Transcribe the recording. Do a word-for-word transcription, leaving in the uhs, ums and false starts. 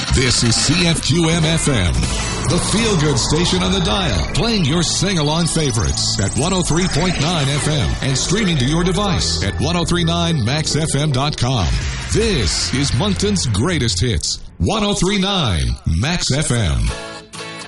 This is C F Q M F M, the feel-good station on the dial, playing your sing-along favorites at one oh three point nine F M and streaming to your device at ten thirty-nine max f m dot com. This is Moncton's greatest hits, ten thirty-nine Max F M.